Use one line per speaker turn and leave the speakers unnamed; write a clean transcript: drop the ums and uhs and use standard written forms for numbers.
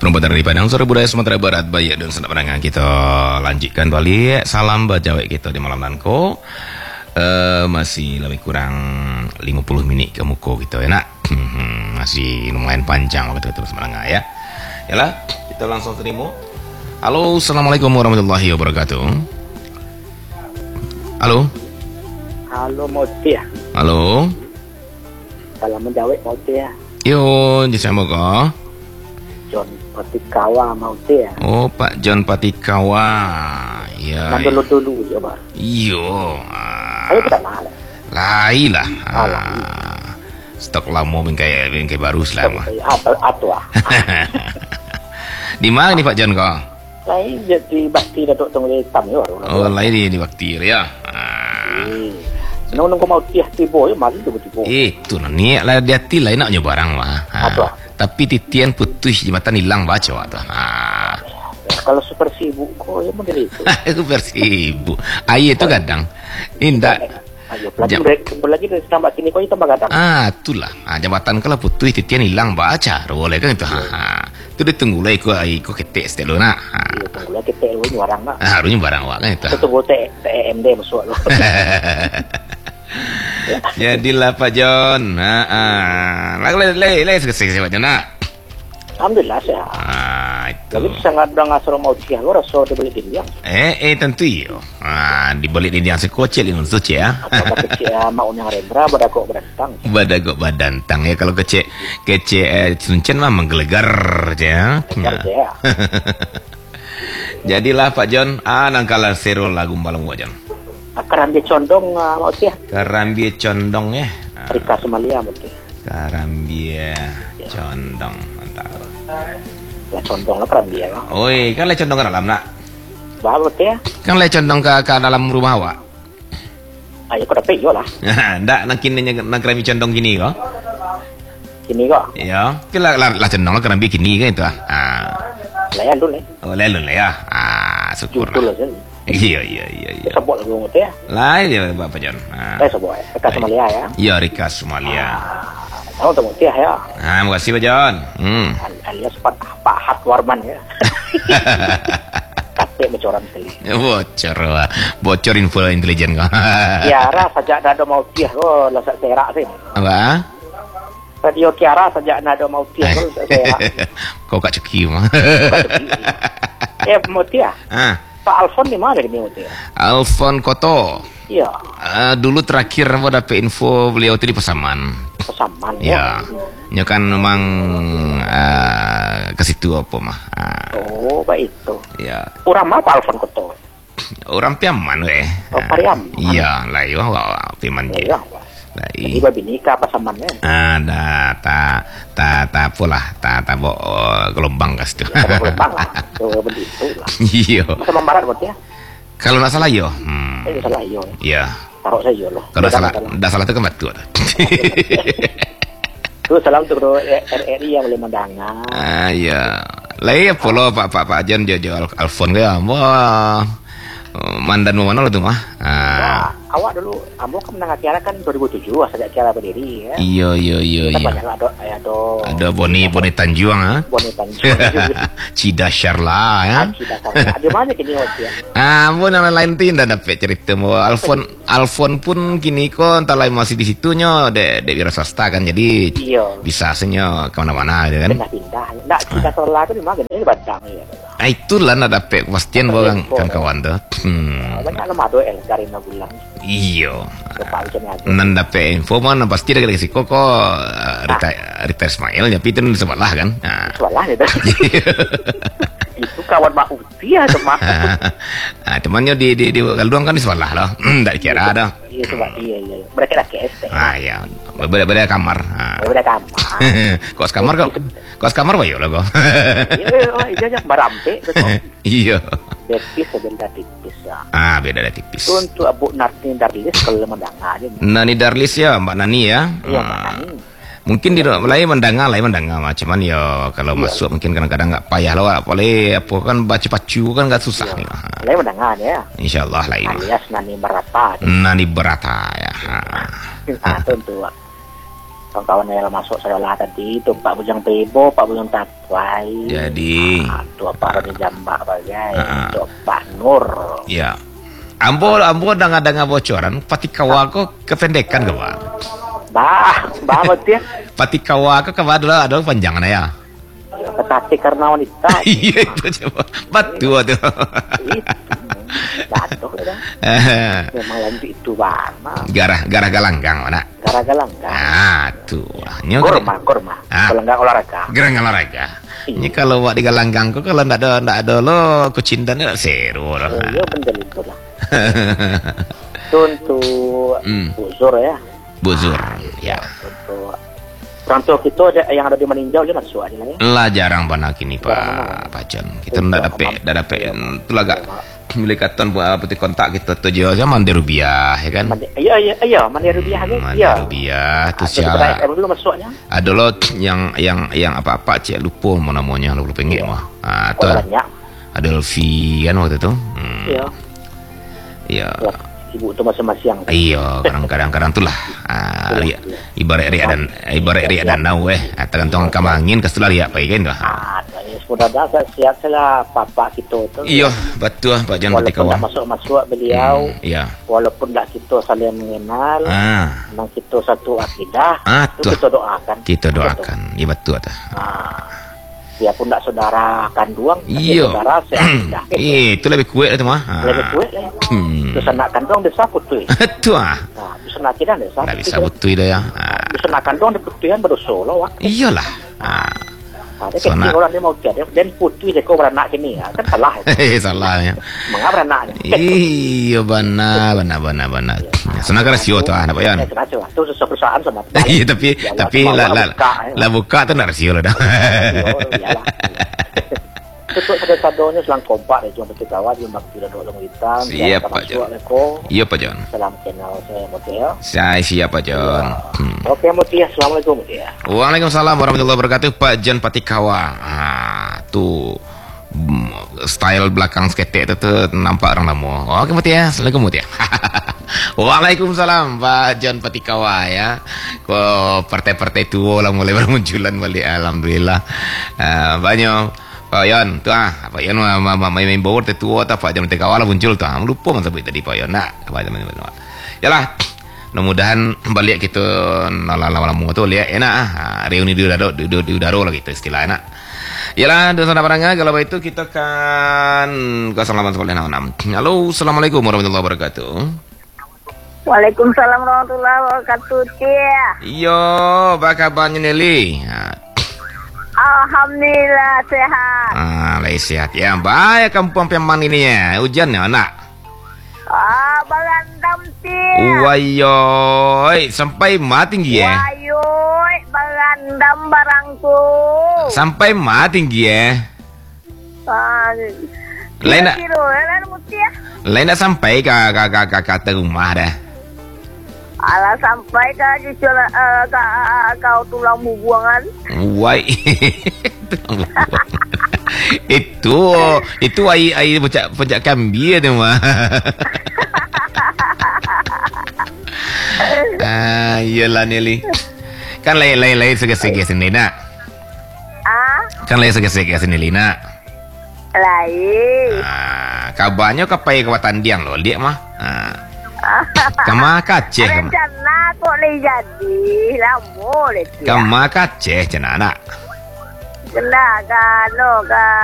Rumah dari Padang, Sore Budaya Sumatera Barat, Bayak dan Senap Penangan. Kita lanjutkan balik salam bajawek kita di malam nanko. Masih lebih kurang 50 menit ke muka kita ya nak. Masih lumayan panjang waktu kita bersama dengan ya. Yalah, kita langsung terima. Halo, assalamualaikum warahmatullahi wabarakatuh. Halo.
Halo Motia.
Halo.
Salam menjawab Motia.
Yo, di sama kau?
John Patikawa Motia.
Oh, Pak John Patikawa. Ya.
Nanti dulu coba.
Iyo.
Ayo kita malah.
Lain lah. Stok lama bingkai baru selama.
Atua.
Di mana nih Pak John kau?
Lain jadi bakti datuk tunggu hitam ya.
Oh, lain di bakti ya.
Nung kau mau tiba ya mari tiba-tiba.
Itu nih lah dia tilai nak nyobarang mah. Tapi titian putus jembatan hilang baca tu.
Kalau super sibuk kok ya model itu.
Super sibuk. Aye itu kadang. Indah.
Ayo lagi dari tambah sini kau itu tambah kadang.
Itulah. Jembatan kalau putus titian hilang baca. Boleh kan itu. Itu ditunggu lah ikut ketek setelah nak.
Tunggu lah ketek lu nyuarang nak.
Harusnya barang wak kan itu.
Tunggu TMD masuk lu.
Jadilah Pak John. Lagi sekali Pak John nak.
Alhamdulillah sehat.
Itu.
Tapi sangat dah ngasal mau tiang gua rasa dibeli dia.
Tentu iyo. Dibeli di yang sekocil ini tu ya.
Apa kecil maunya Rendra badagok badantang.
Badagok badantang ya kalau kecil suncen mah menggelegar ya. Jadilah Pak John. Nangkala sero lagu balong Pak John.
Karambie condong mau tiang.
Karambie condong ya.
Rika Somalia mungkin.
Karambie condong. Mantap.
Ya condong lah karambie lah.
Oi, kan le condong ke dalam nak.
Bawa tiang.
Kan le condong ke dalam rumah awak.
Ayo kau dapat yo lah.
Ndak nak kini nak karambie condong gini kok.
Ini kok.
Ya, kira lah condong lah karambie gini kan itu.
Layan dulu nih.
Oh, lalu lah ya. Syukur.
Dulu saja.
Iya.
Sebut lagu ngote ya.
Lain ya Bapak John.
Sebut Rika Somalia ya.
Iya, Rika Somalia.
Tahu temu tiah ya.
Terima kasih Pak John.
Alias Pak Hat Warman ya. Kakek bocoran sekali.
Bocor info intelijen kau.
Kiara sajak nado mau tiah kok lasak serak sih.
Apa?
Radio Kiara sajak nado mau tiah kok lasak serak.
Kau kat ceki mah.
Mau tiah. Pak Alfon di mana ini mau tiah?
Alfon Koto.
Iya.
Dulu terakhir mau dapat info beliau itu di Pasaman.
Pasaman
ya. Ya kan memang ke situ apa mah.
Oh, baik itu.
Ya.
Orang apa Alfon Koto?
Orang Piaman weh.
Oh, Pariam.
Iya, lah iya Piaman je.
Iya. Ini babi nikah Pasaman ya.
Tak apalah, tak bawa gelombang kas tu.
Gelombang lah. Begitu lah.
Iya.
Sama Marat buat ya.
Kalau nak salah yo.
Salah yo.
Iya.
Taruh saya loh.
Kalau dah salah tu kan batu.
Tu salam untuk RRI yang boleh mendengar.
Iya. Lai apa lo Pak Jan jo Alfon ke wah. Mandan mana lo tu mah?
Awak dulu, ambo kan menang acara kan 2007 sejak acara berdiri ya.
Iya.
Banyak
ada Boni Tanjuang
Boni Tanjuang.
Cida Syarla ya.
Cida Syarla. Di mana kini waktu ya?
Ambo nama lain tinda dapat cerita mo Alfon pun kini kok entah lain masih di situnya de wira swasta kan jadi bisa senyo ke mana-mana gitu kan.
Pindah. Ndak Cida Syarla itu di mana? Ini Bandang ya.
Itulah nak dapat kepastian bahwa kawan tu.
Banyak lemah doel dari Nagulang.
Iyo. Nan dapat info mana pasti dah kasi kok retire Ismail tapi itu sebelah kan.
Sebelah itu. Itu kawan Mak Uti ya teman.
Temannya di Galduang kan di sebelah loh. Tak kira ada.
Iya. Mereka dah ke ST.
Ya. Berbeda kamar.
Berbeda kamar.
Kos kamar apa yo lo kok?
Iya, barampe betul.
Iya.
Tipis beda tipis ya.
Beda tipis.
Untuk Abu Nani Darlis kalau mendengar aja.
Nani Darlis ya, Mbak Nani ya.
Iya, Mbak Nani.
Mungkin di lain mendengar cuman ya kalau masuk mungkin kadang-kadang enggak payah lah boleh apa kan baca pacu kan enggak susah nih.
Lain mendengar ya.
Insyaallah lain.
Alias Nani Berata.
Nani Berata ya.
Tentu. kawan-kawan yang masuk sekolah tadi tu Pak Bujang Pebo, Pak Bujang Tatwai.
Jadi
tu Pak Rodi Jambak bagai, tu Pak Nur.
ya. Ambo dengar bocoran Patikawa ko kependekan ke Pak?
Betul.
Patikawa ko adalah panjangan ya.
Tetapi karena wanita.
Iya itu coba. Betul tuh.
Jatuh dah. Memang lanjut itu mana?
Garah galanggang mana?
Garah galanggang.
Ah tuh.
Korma. Galanggang olahraga.
Gerang olahraga. Ini kalau buat di galanggang ko kalau ndak ada lo kucindanya seru lah.
Iya betul itu lah. Untuk buzur ya.
Buzur ya.
Untuk orang tua kita yang ada di Meninjau dia masuk aja lah ya.
Lah jarang banget kini Pak Jon. Kita ndak dapat itu agak milik katon buat putih kontak kita tu je Mandi Rubiah ya kan.
Iya Mandi Rubiah ni.
Mandi Rubiah tu siapa?
Dulu masuknya.
Ada lo yang apa-apa cik lupa mau namanya lupa pengek mah. Ah tu. Ada Elvi kan waktu tu.
Iya.
Iya.
Ibu tu masing-masing.
Iya, kadang-kadang itulah. Ibarat ria dan nau tergantung kamangin keselah ria pai kan tu.
Sudah dah siap salah papa kita tu.
Iya, betul Pak Jon
Walaupun tak masuk beliau.
Iya.
Walaupun tak kita saling mengenal. Memang kita satu akidah. Itu kita doakan.
Kita doakan. Iya betul tu.
Dia pun tak saudara kandung,
iya.
Saudara seakidah.
Itu lebih kuat tu mah.
Lebih kuat lah. Terus anak kandung dia saputui.
Itu
Terus anak akidah dia saputui.
Tak bisa putui dah ya.
Terus anak kandung dia putuian berdosa lah.
Iyalah.
Dia kecil orang dia mau jadi dan putui dia kau beranak kini kan salah.
Salahnya.
Mengapa beranak?
Iya benar. Senang rasio tu nak bayan.
Itu sesuatu perusahaan sama.
Iya tapi lah buka tu nak rasio lah dah.
Itu satu-satunya selang kompak dia cuma betul kawan dia bakti dah dulu hitam.
Siap Pak Jon. Iya Pak Jon.
Salam kenal saya Mutia.
Saya siap Pak Jon.
Oke Mutia, assalamualaikum Mutia.
Waalaikumsalam warahmatullahi wabarakatuh Pak Jon Patikawa. Tu style belakang sketek tu nampak orang lama. Oke Mutia, assalamualaikum Mutia. Waalaikumsalam Pak Jon Patikawa ya. Kok partai-partai tua lah mulai bermunculan balik alhamdulillah. Banyak Pak Yon tu Pak Yon main board tua Pak Jon Patikawa lah muncul tu. Lupa masa tadi Pak Yon nak. Yalah. Mudah-mudahan balik kita lama-lama tu lihat enak reuni di udara lah gitu istilah enak. Yalah dan saudara pendengar kalau begitu kita kan 0896. Halo, assalamualaikum warahmatullahi wabarakatuh.
Waalaikumsalam warahmatullahi wabarakatuh.
Iyo, apa kabarnya Nelly?
Alhamdulillah sehat.
Lagi sehat ya. Baik kampung Piaman ini ya. Hujan ya anak.
Barandam tia.
Wayoy, sampai mati tinggi ya.
Wayoy, barandam barangku.
Sampai mati tinggi ya. Lain nak sampai ke rumah dah.
Alah sampai ke kau tulang bubuangan.
Wai. itu air pecak kambing tu mah. Iyalah Nelly. Kan lain segi sini nak. Kan lain segi sini nak.
Lain.
Kabarnya kapai kawatan diang lo, lihat mah. Kama kaceh.
Rencana kok ni jadi lama le.
Kama kaceh cina anak.
Kena kan